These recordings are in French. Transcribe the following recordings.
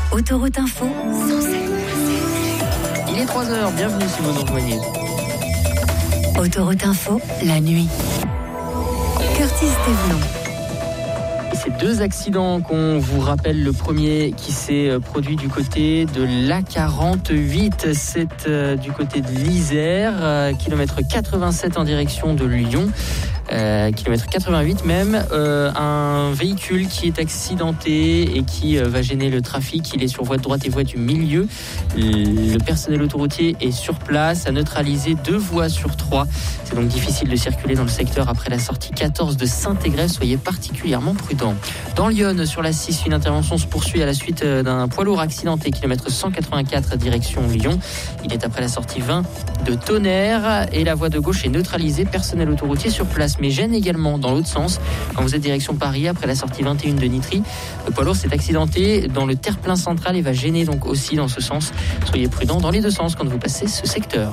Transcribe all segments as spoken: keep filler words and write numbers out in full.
Autoroute Info, cent sept. Il est trois heures, bienvenue si vous nous rejoignez. Autoroute Info, la nuit. Curtis Thévenon. C'est deux accidents qu'on vous rappelle. Le premier qui s'est produit du côté de l'A quarante-huit, c'est euh, du côté de l'Isère, euh, kilomètre quatre-vingt-sept en direction de Lyon. Euh, kilomètre quatre-vingt-huit même, euh, un véhicule qui est accidenté et qui euh, va gêner le trafic. Il est sur voie de droite et voie du milieu. Le personnel autoroutier est sur place, a neutralisé deux voies sur trois. C'est donc difficile de circuler dans le secteur après la sortie quatorze de Saint-Égrève. Soyez particulièrement prudents. Dans Lyon, sur la six, une intervention se poursuit à la suite d'un poids lourd accidenté, kilomètre cent quatre-vingt-quatre direction Lyon. Il est après la sortie vingt de Tonnerre et la voie de gauche est neutralisée. Personnel autoroutier sur place, mais gêne également dans l'autre sens. Quand vous êtes direction Paris, après la sortie vingt et un de Nitry, le poids lourd s'est accidenté dans le terre-plein central et va gêner donc aussi dans ce sens. Soyez prudents dans les deux sens quand vous passez ce secteur.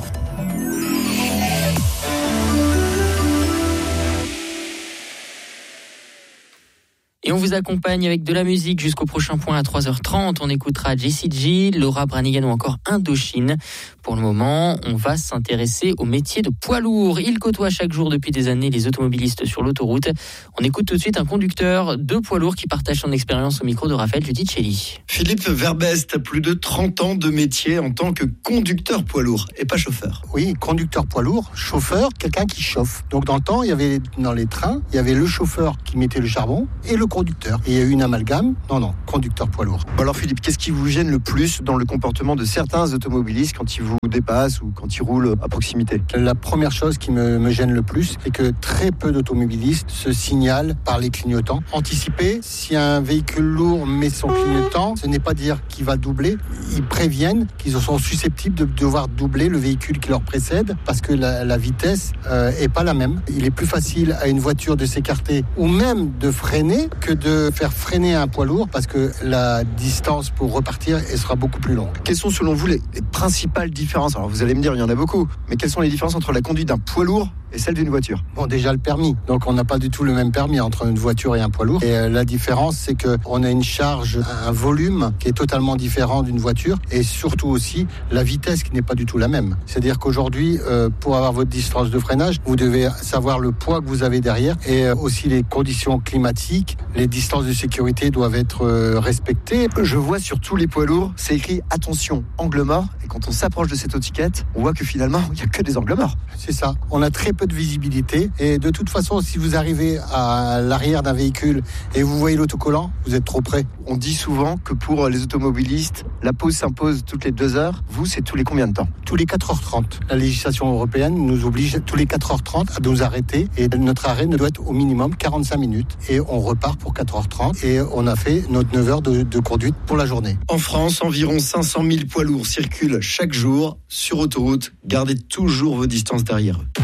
Et on vous accompagne avec de la musique jusqu'au prochain point à trois heures trente. On écoutera Jessie J, Laura Branigan ou encore Indochine. Pour le moment, on va s'intéresser au métier de poids lourd. Il côtoie chaque jour depuis des années les automobilistes sur l'autoroute. On écoute tout de suite un conducteur de poids lourd qui partage son expérience au micro de Raphaël Giudicelli. Philippe Verbest a plus de trente ans de métier en tant que conducteur poids lourd et pas chauffeur. Oui, conducteur poids lourd, chauffeur, quelqu'un qui chauffe. Donc dans le temps, il y avait dans les trains, il y avait le chauffeur qui mettait le charbon et le conducteur. Et il y a eu une amalgame. Non, non, conducteur poids lourd. Alors Philippe, qu'est-ce qui vous gêne le plus dans le comportement de certains automobilistes quand ils vous dépassent ou quand ils roulent à proximité ? La première chose qui me, me gêne le plus, c'est que très peu d'automobilistes se signalent par les clignotants. Anticiper, si un véhicule lourd met son clignotant, ce n'est pas dire qu'il va doubler. Ils préviennent qu'ils sont susceptibles de devoir doubler le véhicule qui leur précède parce que la, la vitesse euh, est pas la même. Il est plus facile à une voiture de s'écarter ou même de freiner que de faire freiner un poids lourd parce que la distance pour repartir elle sera beaucoup plus longue. Quelles sont selon vous les, les principales différences ? Alors vous allez me dire, il y en a beaucoup, mais quelles sont les différences entre la conduite d'un poids lourd et celle d'une voiture ? Bon, déjà le permis. Donc on n'a pas du tout le même permis entre une voiture et un poids lourd. Et euh, la différence, c'est qu'on a une charge, un volume qui est totalement différent d'une voiture et surtout aussi la vitesse qui n'est pas du tout la même. C'est-à-dire qu'aujourd'hui, euh, pour avoir votre distance de freinage, vous devez savoir le poids que vous avez derrière et euh, aussi les conditions climatiques, les distances de sécurité doivent être euh, respectées. Je vois sur tous les poids lourds, c'est écrit « Attention, angle mort ». Et quand on s'approche de cette étiquette, on voit que finalement, il n'y a que des angles morts. C'est ça. On a très peu de visibilité. Et de toute façon, si vous arrivez à l'arrière d'un véhicule et vous voyez l'autocollant, vous êtes trop près. On dit souvent que pour les automobilistes, la pause s'impose toutes les deux heures. Vous, c'est tous les combien de temps ? Tous les quatre heures trente. La législation européenne nous oblige tous les quatre heures trente à nous arrêter. Et notre arrêt ne doit être au minimum quarante-cinq minutes. Et on repart pour quatre heures trente. Et on a fait notre neuf heures de, de conduite pour la journée. En France, environ cinq cent mille poids lourds circulent chaque jour sur autoroute. Gardez toujours vos distances derrière eux.